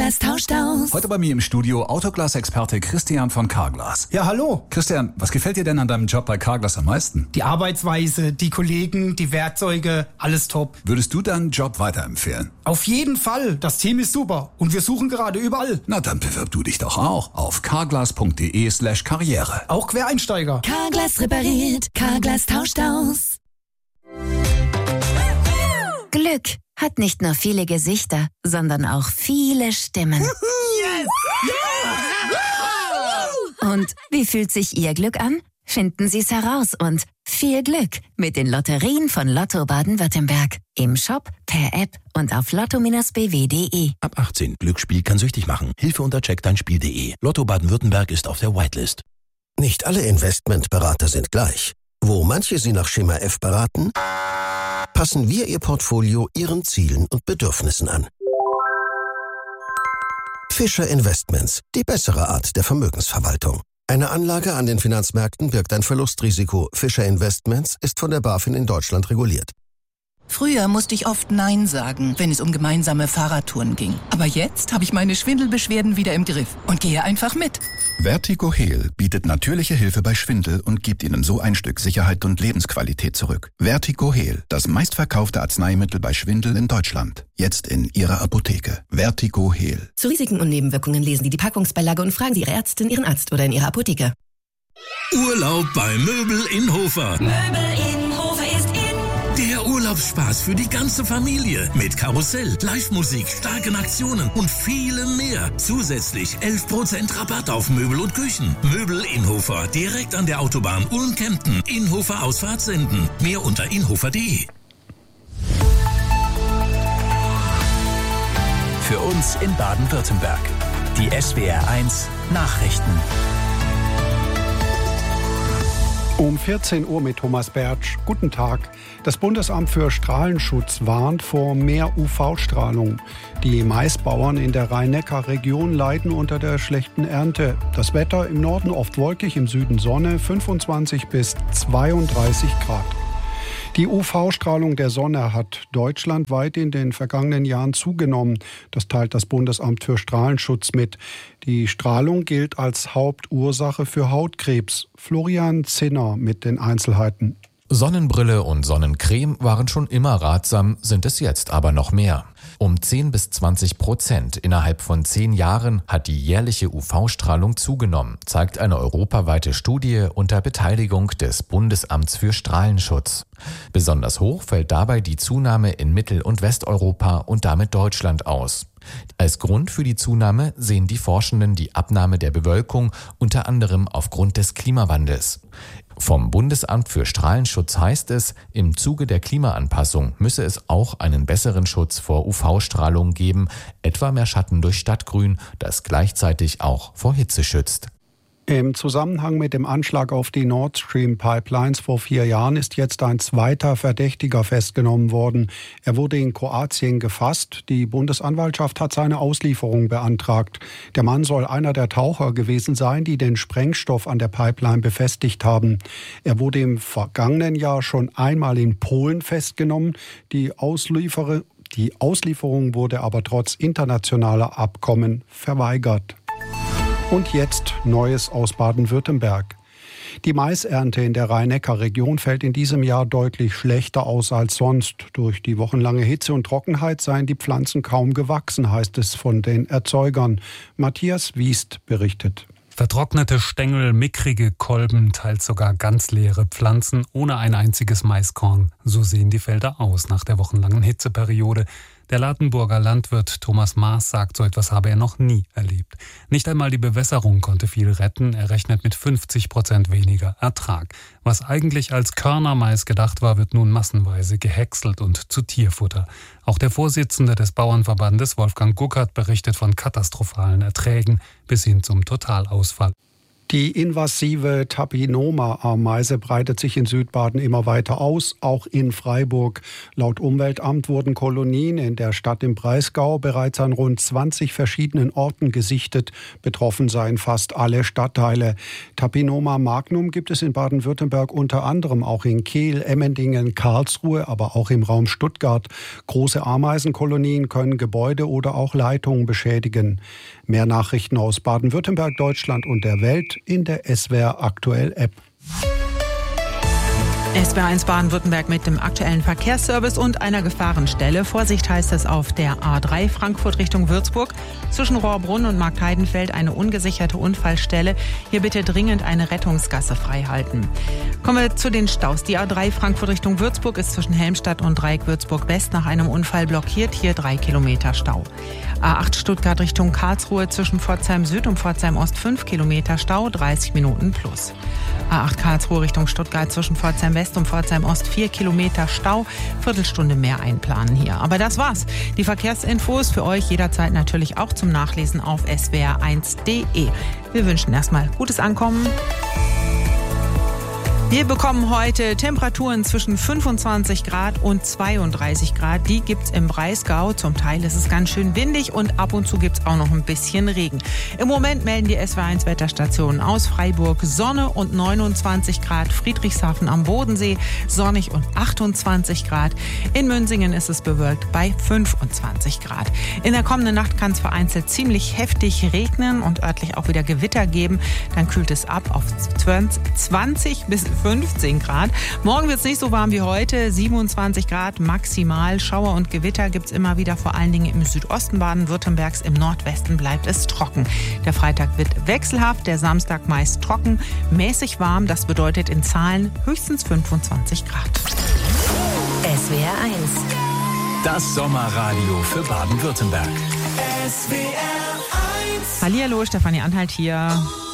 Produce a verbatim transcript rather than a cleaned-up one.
Carglass tauscht aus. Heute bei mir im Studio Autoglas-Experte Christian von Carglass. Ja, hallo. Christian, was gefällt dir denn an deinem Job bei Carglass am meisten? Die Arbeitsweise, die Kollegen, die Werkzeuge, alles top. Würdest du deinen Job weiterempfehlen? Auf jeden Fall. Das Team ist super. Und wir suchen gerade überall. Na, dann bewirb du dich doch auch auf carglass.de slash karriere. Auch Quereinsteiger. Carglass repariert. Carglass tauscht aus. Glück hat nicht nur viele Gesichter, sondern auch viele Stimmen. Yes! Yeah! Und wie fühlt sich Ihr Glück an? Finden Sie es heraus und viel Glück mit den Lotterien von Lotto Baden-Württemberg. Im Shop, per App und auf lotto Bindestrich b w punkt d e. Ab achtzehn. Glücksspiel kann süchtig machen. Hilfe unter check dein spiel punkt d e. Lotto Baden-Württemberg ist auf der Whitelist. Nicht alle Investmentberater sind gleich. Wo manche Sie nach Schema F beraten, passen wir Ihr Portfolio Ihren Zielen und Bedürfnissen an. Fischer Investments, die bessere Art der Vermögensverwaltung. Eine Anlage an den Finanzmärkten birgt ein Verlustrisiko. Fischer Investments ist von der BaFin in Deutschland reguliert. Früher musste ich oft Nein sagen, wenn es um gemeinsame Fahrradtouren ging. Aber jetzt habe ich meine Schwindelbeschwerden wieder im Griff und gehe einfach mit. Vertigo Heal bietet natürliche Hilfe bei Schwindel und gibt Ihnen so ein Stück Sicherheit und Lebensqualität zurück. Vertigo Heal, das meistverkaufte Arzneimittel bei Schwindel in Deutschland. Jetzt in Ihrer Apotheke. Vertigo Heal. Zu Risiken und Nebenwirkungen lesen Sie die Packungsbeilage und fragen Sie Ihre Ärztin, Ihren Arzt oder in Ihrer Apotheke. Urlaub bei Möbel in Hofer. Möbel in Hofer ist in. Der Urlaubsspaß für die ganze Familie. Mit Karussell, Live-Musik, starken Aktionen und vielem mehr. Zusätzlich elf Prozent Rabatt auf Möbel und Küchen. Möbel Inhofer, direkt an der Autobahn Ulm-Kempten. Inhofer Ausfahrt senden. Mehr unter inhofer punkt de. Für uns in Baden-Württemberg. Die S W R eins Nachrichten. Um vierzehn Uhr mit Thomas Bertsch. Guten Tag. Das Bundesamt für Strahlenschutz warnt vor mehr U V-Strahlung. Die Maisbauern in der Rhein-Neckar-Region leiden unter der schlechten Ernte. Das Wetter im Norden oft wolkig, im Süden Sonne, fünfundzwanzig bis zweiunddreißig Grad. Die U V-Strahlung der Sonne hat deutschlandweit in den vergangenen Jahren zugenommen. Das teilt das Bundesamt für Strahlenschutz mit. Die Strahlung gilt als Hauptursache für Hautkrebs. Florian Zinner mit den Einzelheiten. Sonnenbrille und Sonnencreme waren schon immer ratsam, sind es jetzt aber noch mehr. Um zehn bis zwanzig Prozent innerhalb von zehn Jahren hat die jährliche U V-Strahlung zugenommen, zeigt eine europaweite Studie unter Beteiligung des Bundesamts für Strahlenschutz. Besonders hoch fällt dabei die Zunahme in Mittel- und Westeuropa und damit Deutschland aus. Als Grund für die Zunahme sehen die Forschenden die Abnahme der Bewölkung, unter anderem aufgrund des Klimawandels. Vom Bundesamt für Strahlenschutz heißt es, im Zuge der Klimaanpassung müsse es auch einen besseren Schutz vor U V-Strahlung geben, etwa mehr Schatten durch Stadtgrün, das gleichzeitig auch vor Hitze schützt. Im Zusammenhang mit dem Anschlag auf die Nord Stream Pipelines vor vier Jahren ist jetzt ein zweiter Verdächtiger festgenommen worden. Er wurde in Kroatien gefasst. Die Bundesanwaltschaft hat seine Auslieferung beantragt. Der Mann soll einer der Taucher gewesen sein, die den Sprengstoff an der Pipeline befestigt haben. Er wurde im vergangenen Jahr schon einmal in Polen festgenommen. Die Ausliefer- die Auslieferung wurde aber trotz internationaler Abkommen verweigert. Und jetzt Neues aus Baden-Württemberg. Die Maisernte in der Rhein-Neckar-Region fällt in diesem Jahr deutlich schlechter aus als sonst. Durch die wochenlange Hitze und Trockenheit seien die Pflanzen kaum gewachsen, heißt es von den Erzeugern. Matthias Wiest berichtet. Vertrocknete Stängel, mickrige Kolben, teils sogar ganz leere Pflanzen ohne ein einziges Maiskorn. So sehen die Felder aus nach der wochenlangen Hitzeperiode. Der Ladenburger Landwirt Thomas Maas sagt, so etwas habe er noch nie erlebt. Nicht einmal die Bewässerung konnte viel retten. Er rechnet mit fünfzig Prozent weniger Ertrag. Was eigentlich als Körnermais gedacht war, wird nun massenweise gehäckselt und zu Tierfutter. Auch der Vorsitzende des Bauernverbandes, Wolfgang Guckert, berichtet von katastrophalen Erträgen bis hin zum Totalausfall. Die invasive Tapinoma-Ameise breitet sich in Südbaden immer weiter aus, auch in Freiburg. Laut Umweltamt wurden Kolonien in der Stadt im Breisgau bereits an rund zwanzig verschiedenen Orten gesichtet. Betroffen seien fast alle Stadtteile. Tapinoma magnum gibt es in Baden-Württemberg unter anderem auch in Kehl, Emmendingen, Karlsruhe, aber auch im Raum Stuttgart. Große Ameisenkolonien können Gebäude oder auch Leitungen beschädigen. Mehr Nachrichten aus Baden-Württemberg, Deutschland und der Welt in der S W R Aktuell App. S W R eins Baden-Württemberg mit dem aktuellen Verkehrsservice und einer Gefahrenstelle. Vorsicht heißt es auf der A drei Frankfurt Richtung Würzburg. Zwischen Rohrbrunn und Marktheidenfeld eine ungesicherte Unfallstelle. Hier bitte dringend eine Rettungsgasse freihalten. Kommen wir zu den Staus. Die A drei Frankfurt Richtung Würzburg ist zwischen Helmstadt und Dreieck Würzburg West nach einem Unfall blockiert. Hier drei Kilometer Stau. A acht Stuttgart Richtung Karlsruhe zwischen Pforzheim Süd und Pforzheim Ost fünf Kilometer Stau, dreißig Minuten plus. A acht Karlsruhe Richtung Stuttgart zwischen Pforzheim West und Pforzheim Ost vier Kilometer Stau, Viertelstunde mehr einplanen hier. Aber das war's. Die Verkehrsinfos für euch jederzeit natürlich auch zum Nachlesen auf s w r eins punkt d e. Wir wünschen erstmal gutes Ankommen. Wir bekommen heute Temperaturen zwischen fünfundzwanzig Grad und zweiunddreißig Grad. Die gibt's im Breisgau. Zum Teil ist es ganz schön windig und ab und zu gibt's auch noch ein bisschen Regen. Im Moment melden die S W R eins Wetterstationen aus Freiburg Sonne und neunundzwanzig Grad. Friedrichshafen am Bodensee sonnig und achtundzwanzig Grad. In Münsingen ist es bewölkt bei fünfundzwanzig Grad. In der kommenden Nacht kann es vereinzelt ziemlich heftig regnen und örtlich auch wieder Gewitter geben. Dann kühlt es ab auf zwanzig bis fünfzehn Grad. Morgen wird es nicht so warm wie heute, siebenundzwanzig Grad maximal. Schauer und Gewitter gibt es immer wieder, vor allen Dingen im Südosten Baden-Württembergs. Im Nordwesten bleibt es trocken. Der Freitag wird wechselhaft, der Samstag meist trocken, mäßig warm. Das bedeutet in Zahlen höchstens fünfundzwanzig Grad. S W R eins. Das Sommerradio für Baden-Württemberg. S W R eins. Hallihallo, Stefanie Anhalt hier.